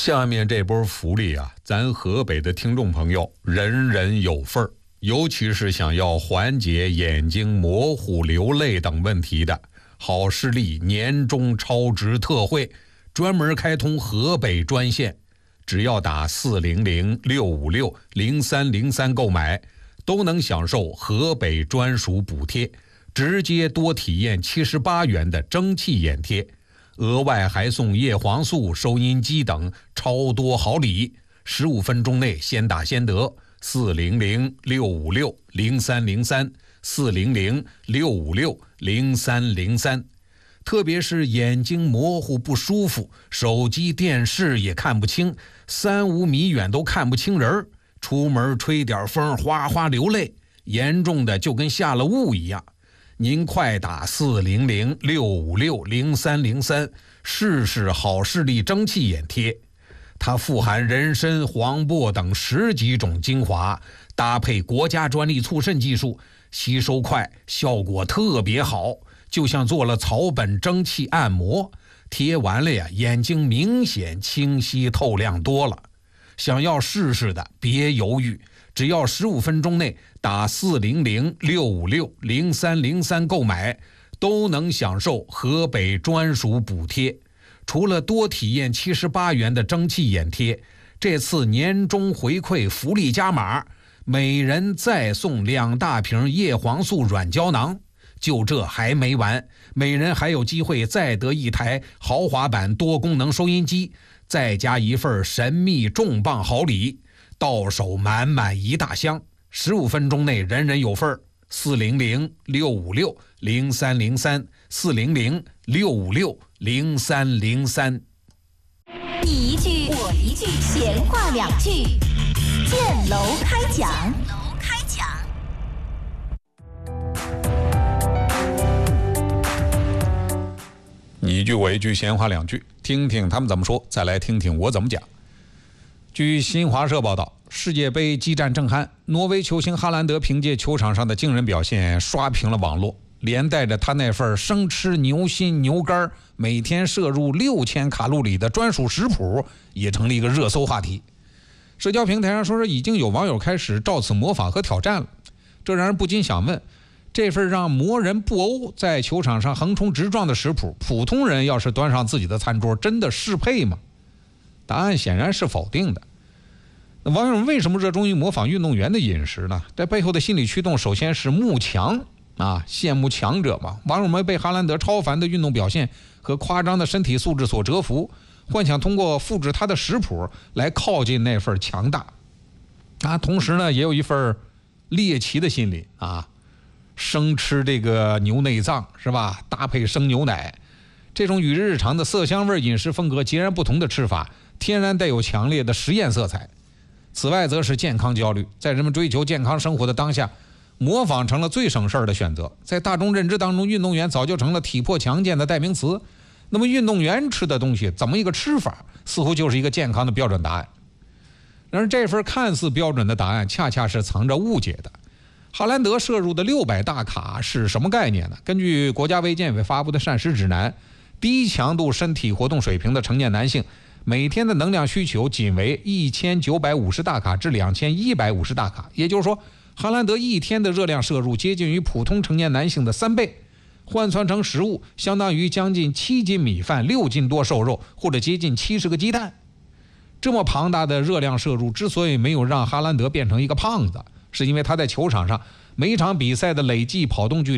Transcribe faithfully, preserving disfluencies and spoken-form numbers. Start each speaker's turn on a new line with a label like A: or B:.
A: 下面这波福利啊，咱河北的听众朋友人人有份儿。尤其是想要缓解眼睛模糊、流泪等问题的，好视力年终超值特惠，专门开通河北专线，只要打四零零六五六零三零三购买，都能享受河北专属补贴，直接多体验七十八元的蒸汽眼贴，额外还送叶黄素、收音机等超多好礼，十五分钟内先打先得。四零零六五六零三零三，四零零六五六零三零三。特别是眼睛模糊不舒服，手机电视也看不清，三五米远都看不清人，出门吹点风哗哗流泪，严重的就跟下了雾一样。您快打四零零六五六零三零三，试试好视力蒸汽眼贴。它富含人参、黄柏等十几种精华，搭配国家专利促渗技术，吸收快，效果特别好，就像做了草本蒸汽按摩，贴完了呀，眼睛明显清晰透亮多了。想要试试的别犹豫，只要十五分钟内打四零零六五六零三零三购买，都能享受河北专属补贴。除了多体验七十八元的蒸汽眼贴，这次年终回馈福利加码，每人再送两大瓶叶黄素软胶囊。就这还没完，每人还有机会再得一台豪华版多功能收音机，再加一份神秘重磅好礼，到手满满一大箱。十五分钟内人人有份。四零零六五六零三零三，四零零六五六零三零三。
B: 你一句我一句，闲话两句，建楼开讲。楼开讲。
A: 你一句我一句，闲话两句，听听他们怎么说，再来听听我怎么讲。据新华社报道，世界杯激战正酣，挪威球星哈兰德凭借球场上的惊人表现刷屏了网络，连带着他那份生吃牛心牛肝每天摄入六千卡路里的专属食谱也成了一个热搜话题。社交平台上说是已经有网友开始照此模仿和挑战了，这让人不禁想问，这份让魔人布欧在球场上横冲直撞的食谱，普通人要是端上自己的餐桌，真的适配吗？答案显然是否定的。那网友们为什么热衷于模仿运动员的饮食呢？这背后的心理驱动首先是慕强啊，羡慕强者嘛。网友们被哈兰德超凡的运动表现和夸张的身体素质所折服，幻想通过复制他的食谱来靠近那份强大啊。同时呢，也有一份猎奇的心理啊，生吃这个牛内脏是吧？搭配生牛奶，这种与日常的色香味饮食风格截然不同的吃法，天然带有强烈的实验色彩。此外则是健康焦虑，在人们追求健康生活的当下，模仿成了最省事儿的选择。在大众认知当中，运动员早就成了体魄强健的代名词。那么运动员吃的东西怎么一个吃法，似乎就是一个健康的标准答案。然而这份看似标准的答案恰恰是藏着误解的。哈兰德摄入的六百大卡是什么概念呢？根据国家卫健委发布的膳食指南，低强度身体活动水平的成年男性每天的能量需求仅为一千九百五十大卡至两千一百五十大卡，也就是说，哈兰德一天的热量摄入接近于普通成年男性的三倍，换算成食物，相当于将近七斤米饭、六斤多瘦肉，或者接近七十个鸡蛋。这么庞大的热量摄入之所以没有让哈兰德变成一个胖子，是因为他在球场上每场比赛的累计跑动距离